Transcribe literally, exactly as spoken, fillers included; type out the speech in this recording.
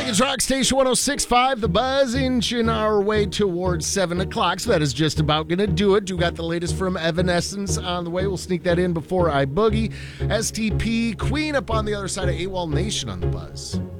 Lincoln's Rock Station one oh six point five, The Buzz, inching our way towards seven o'clock. So that is just about going to do it. You got the latest from Evanescence on the way. We'll sneak that in before I boogie. S T P, Queen up on the other side of AWOL Nation on The Buzz.